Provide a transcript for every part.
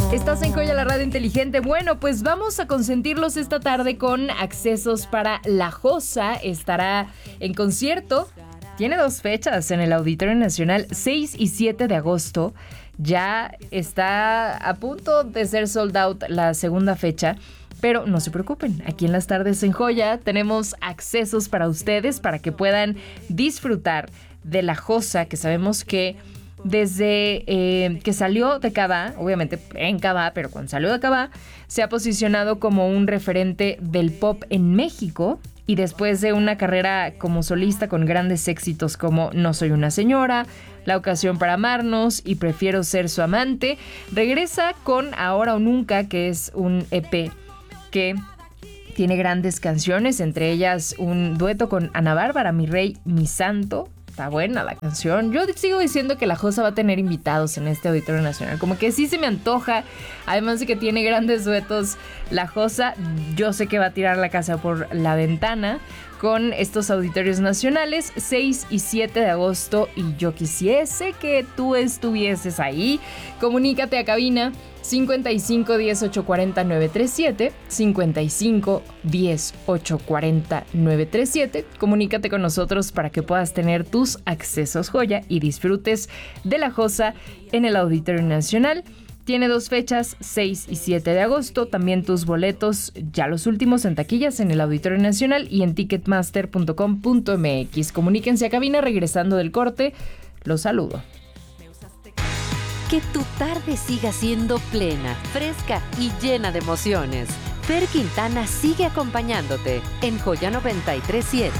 Estás en Joya, la radio inteligente. Bueno, pues vamos a consentirlos esta tarde con accesos para La Josa. Estará en concierto. Tiene 2 fechas en el Auditorio Nacional, 6 y 7 de agosto. Ya está a punto de ser sold out la segunda fecha. Pero no se preocupen, aquí en las tardes en Joya tenemos accesos para ustedes para que puedan disfrutar de La Josa, que sabemos que desde que salió de Cabá, obviamente en Cabá, pero cuando salió de Cabá, se ha posicionado como un referente del pop en México. Y después de una carrera como solista con grandes éxitos como No soy una señora, La ocasión para amarnos y Prefiero ser su amante, regresa con Ahora o Nunca, que es un EP que tiene grandes canciones, entre ellas un dueto con Ana Bárbara, Mi Rey, Mi Santo. Está buena la canción. Yo sigo diciendo que La Josa va a tener invitados en este Auditorio Nacional. Como que sí se me antoja. Además de que tiene grandes duetos La Josa, yo sé que va a tirar la casa por la ventana con estos auditorios nacionales, 6 y 7 de agosto. Y yo quisiese que tú estuvieses ahí. Comunícate a cabina 55 10 840 937, 55 10 840 937. Comunícate con nosotros para que puedas tener tus accesos Joya y disfrutes de La Josa en el Auditorio Nacional. Tiene 2 fechas, 6 y 7 de agosto. También tus boletos, ya los últimos en taquillas en el Auditorio Nacional y en ticketmaster.com.mx. Comuníquense a cabina regresando del corte. Los saludo. Que tu tarde siga siendo plena, fresca y llena de emociones. Fer Quintana sigue acompañándote en Joya 93.7.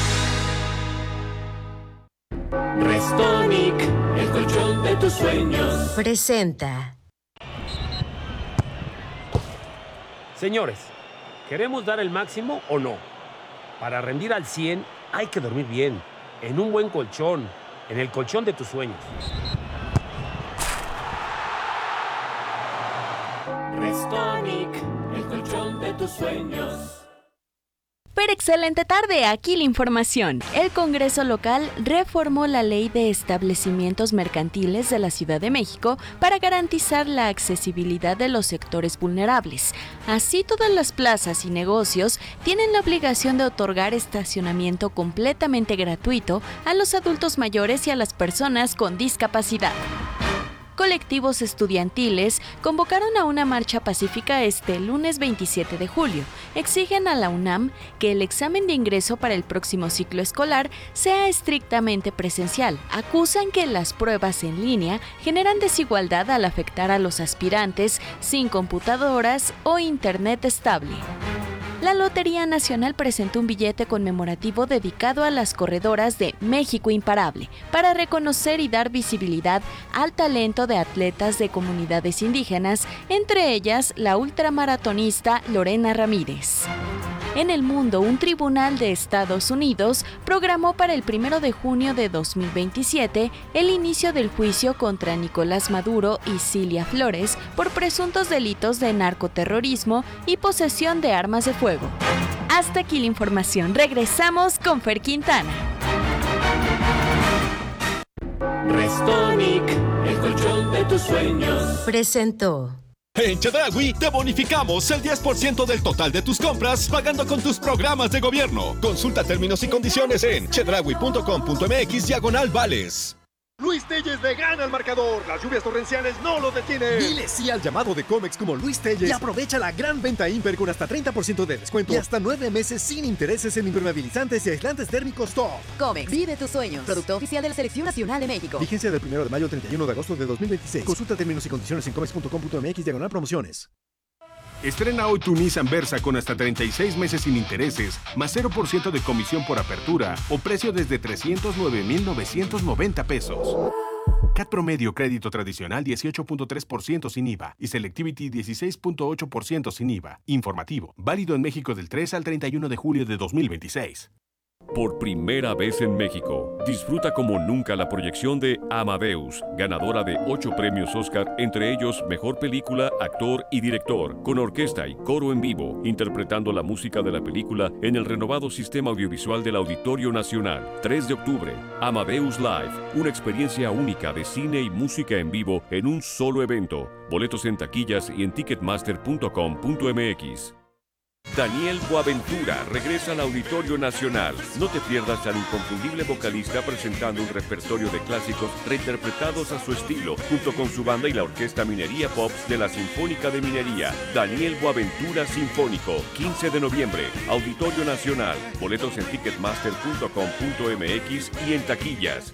Restonic, el colchón de tus sueños. Presenta. Señores, ¿queremos dar el máximo o no? Para rendir al 100 hay que dormir bien, en un buen colchón, en el colchón de tus sueños. Restonic, el colchón de tus sueños. Pero excelente tarde, aquí la información. El Congreso local reformó la Ley de Establecimientos Mercantiles de la Ciudad de México para garantizar la accesibilidad de los sectores vulnerables. Así, todas las plazas y negocios tienen la obligación de otorgar estacionamiento completamente gratuito a los adultos mayores y a las personas con discapacidad. Colectivos estudiantiles convocaron a una marcha pacífica este lunes 27 de julio. Exigen a la UNAM que el examen de ingreso para el próximo ciclo escolar sea estrictamente presencial. Acusan que las pruebas en línea generan desigualdad al afectar a los aspirantes sin computadoras o internet estable. La Lotería Nacional presentó un billete conmemorativo dedicado a las corredoras de México Imparable para reconocer y dar visibilidad al talento de atletas de comunidades indígenas, entre ellas la ultramaratonista Lorena Ramírez. En el mundo, un tribunal de Estados Unidos programó para el 1 de junio de 2027 el inicio del juicio contra Nicolás Maduro y Cilia Flores por presuntos delitos de narcoterrorismo y posesión de armas de fuego. Hasta aquí la información. Regresamos con Fer Quintana. Restonic, el colchón de tus sueños. Presentó. En Chedraui te bonificamos el 10% del total de tus compras pagando con tus programas de gobierno. Consulta términos y condiciones en chedraui.com.mx/vales. Luis Telles le gana al marcador. Las lluvias torrenciales no lo detienen. Dile sí al llamado de Comex como Luis Telles y aprovecha la gran venta Imper con hasta 30% de descuento y hasta 9 meses sin intereses en impermeabilizantes y aislantes térmicos top. Comex, vive tus sueños. Producto oficial de la Selección Nacional de México. Vigencia del 1 de mayo al 31 de agosto de 2026. Consulta términos y condiciones en comex.com.mx/promociones. Estrena hoy tu Nissan Versa con hasta 36 meses sin intereses, más 0% de comisión por apertura o precio desde 309,990 pesos. CAT promedio crédito tradicional 18.3% sin IVA y Selectivity 16.8% sin IVA. Informativo, válido en México del 3 al 31 de julio de 2026. Por primera vez en México, disfruta como nunca la proyección de Amadeus, ganadora de 8 premios Oscar, entre ellos Mejor Película, Actor y Director, con orquesta y coro en vivo, interpretando la música de la película en el renovado sistema audiovisual del Auditorio Nacional. 3 de octubre, Amadeus Live, una experiencia única de cine y música en vivo en un solo evento. Boletos en taquillas y en ticketmaster.com.mx. Daniel Boaventura regresa al Auditorio Nacional. No te pierdas al inconfundible vocalista presentando un repertorio de clásicos reinterpretados a su estilo, junto con su banda y la Orquesta Minería Pops de la Sinfónica de Minería. Daniel Boaventura Sinfónico, 15 de noviembre, Auditorio Nacional. Boletos en ticketmaster.com.mx y en taquillas.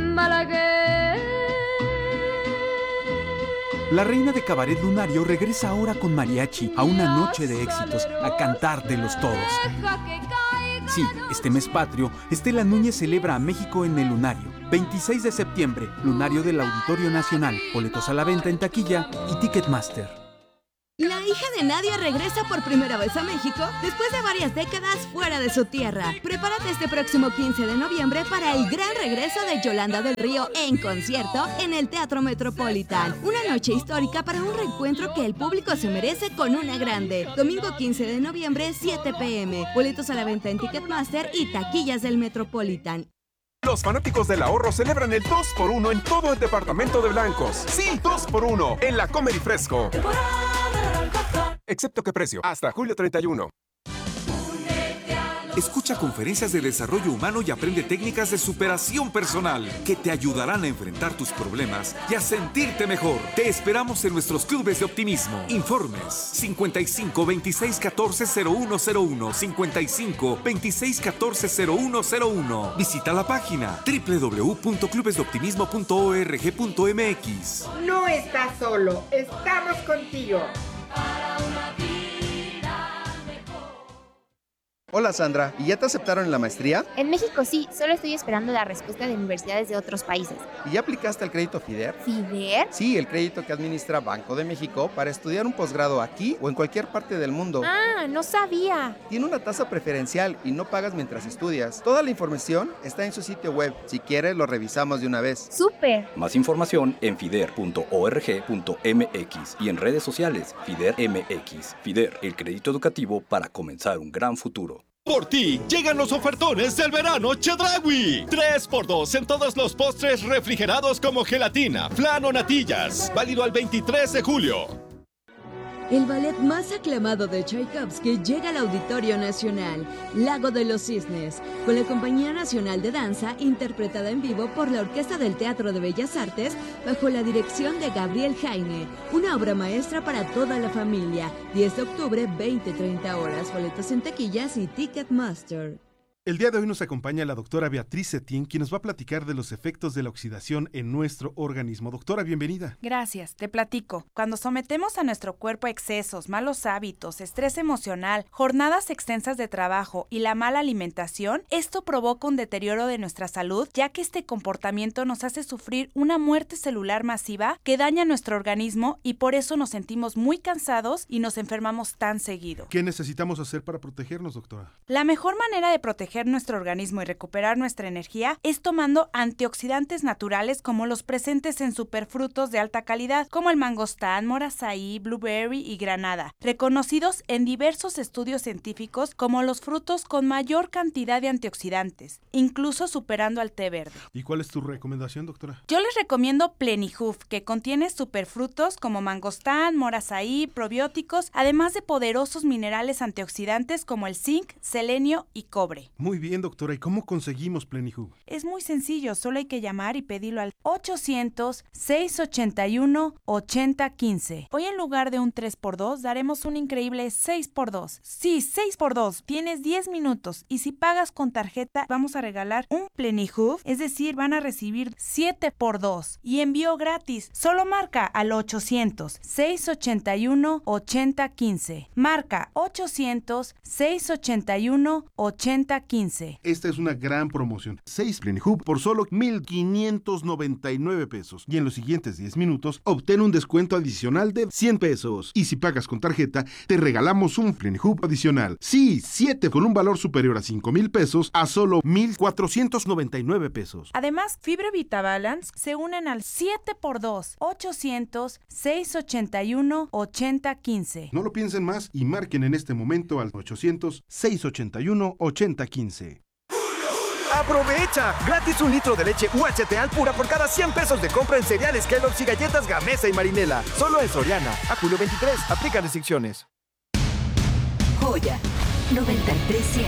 La reina de Cabaret Lunario regresa ahora con mariachi a una noche de éxitos, a cantártelos todos. Sí, este mes patrio, Estela Núñez celebra a México en el Lunario. 26 de septiembre, Lunario del Auditorio Nacional. Boletos a la venta en taquilla y Ticketmaster. La hija de Nadia regresa por primera vez a México después de varias décadas fuera de su tierra. Prepárate este próximo 15 de noviembre para el gran regreso de Yolanda del Río en concierto en el Teatro Metropolitan. Una noche histórica para un reencuentro que el público se merece con una grande. Domingo 15 de noviembre, 7 p.m. Boletos a la venta en Ticketmaster y taquillas del Metropolitan. Los fanáticos del ahorro celebran el 2x1 en todo el departamento de blancos. Sí, 2x1 en la Comer y Fresco. Excepto qué precio, hasta julio 31. Escucha conferencias de desarrollo humano y aprende técnicas de superación personal que te ayudarán a enfrentar tus problemas y a sentirte mejor. Te esperamos en nuestros clubes de optimismo. Informes 55 26 14 0101 55 26 14 0101. Visita la página www.clubesdeoptimismo.org.mx. No estás solo, estamos contigo. Hola Sandra, ¿y ya te aceptaron en la maestría? En México sí, solo estoy esperando la respuesta de universidades de otros países. ¿Y ya aplicaste al crédito FIDER? ¿FIDER? Sí, el crédito que administra Banco de México para estudiar un posgrado aquí o en cualquier parte del mundo. Ah, no sabía. Tiene una tasa preferencial y no pagas mientras estudias. Toda la información está en su sitio web. Si quieres, lo revisamos de una vez. ¡Súper! Más información en fider.org.mx y en redes sociales FIDER MX. FIDER, el crédito educativo para comenzar un gran futuro. Por ti, llegan los ofertones del verano Chedraui. 3x2 en todos los postres refrigerados como gelatina, flan o natillas. Válido al 23 de julio. El ballet más aclamado de Tchaikovsky llega al Auditorio Nacional, Lago de los Cisnes, con la Compañía Nacional de Danza, interpretada en vivo por la Orquesta del Teatro de Bellas Artes, bajo la dirección de Gabriel Jaime. Una obra maestra para toda la familia. 10 de octubre, 20-30 horas. Boletos en taquillas y Ticketmaster. El día de hoy nos acompaña la doctora Beatriz Cetín, quien nos va a platicar de los efectos de la oxidación en nuestro organismo. Doctora, bienvenida. Gracias, te platico. Cuando sometemos a nuestro cuerpo a excesos, malos hábitos, estrés emocional, jornadas extensas de trabajo y la mala alimentación, esto provoca un deterioro de nuestra salud, ya que este comportamiento nos hace sufrir una muerte celular masiva que daña nuestro organismo y por eso nos sentimos muy cansados y nos enfermamos tan seguido. ¿Qué necesitamos hacer para protegernos, doctora? La mejor manera de proteger nuestro organismo y recuperar nuestra energía es tomando antioxidantes naturales como los presentes en superfrutos de alta calidad, como el mangostán, morazaí, blueberry y granada, reconocidos en diversos estudios científicos como los frutos con mayor cantidad de antioxidantes, incluso superando al té verde. ¿Y cuál es tu recomendación, doctora? Yo les recomiendo Plenihoof, que contiene superfrutos como mangostán, morazaí, probióticos, además de poderosos minerales antioxidantes como el zinc, selenio y cobre. Muy bien, doctora. ¿Y cómo conseguimos Plenihoof? Es muy sencillo, solo hay que llamar y pedirlo al 800-681-8015. Hoy en lugar de un 3x2 daremos un increíble 6x2. Sí, 6x2. Tienes 10 minutos y si pagas con tarjeta vamos a regalar un Plenihoof, es decir, van a recibir 7x2 y envío gratis. Solo marca al 800-681-8015. Marca 800-681-8015. 15. Esta es una gran promoción. 6 Plenihub por solo 1,599 pesos. Y en los siguientes 10 minutos, obtén un descuento adicional de 100 pesos. Y si pagas con tarjeta, te regalamos un Plenihub adicional. Sí, 7 con un valor superior a 5,000 pesos a solo 1,499 pesos. Además, Fibra VitaBalance se unen al 7x2 800-681-8015. No lo piensen más y marquen en este momento al 800-681-8015. ¡Aprovecha! Gratis 1 litro de leche UHT Alpura por cada 100 pesos de compra en cereales Kellogg's y galletas Gamesa y Marinela. Solo en Soriana. A julio 23. Aplican restricciones. Joya 93.7.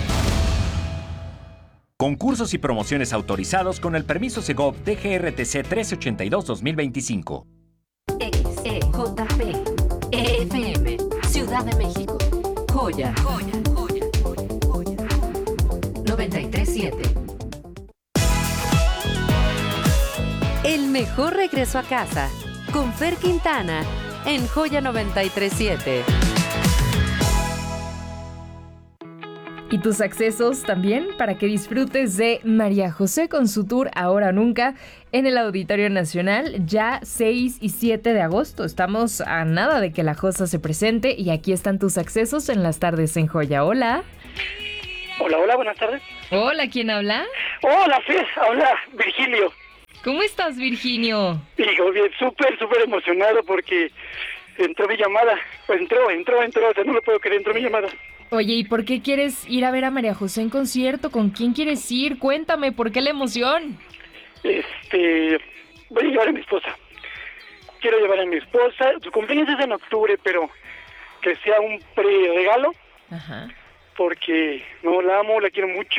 Concursos y promociones autorizados con el permiso Segov DGRTC 1382-2025. XEJP FM Ciudad de México. Joya 93.7. El mejor regreso a casa con Fer Quintana en Joya 93.7. Y tus accesos también para que disfrutes de María José con su tour Ahora o Nunca en el Auditorio Nacional, ya 6 y 7 de agosto. Estamos a nada de que la Josa se presente y aquí están tus accesos en las tardes en Joya. Hola. Hola, buenas tardes. Hola, ¿quién habla? Hola, Fer, habla Virgilio. ¿Cómo estás, Virginio? Digo, bien, súper emocionado porque entró mi llamada. Pues entró, o sea, no lo puedo creer, entró mi llamada. Oye, ¿y por qué quieres ir a ver a María José en concierto? ¿Con quién quieres ir? Cuéntame, ¿por qué la emoción? Voy a llevar a mi esposa. Quiero llevar a mi esposa. Su cumpleaños es en octubre, pero que sea un pre-regalo. Ajá. Porque no la amo, la quiero mucho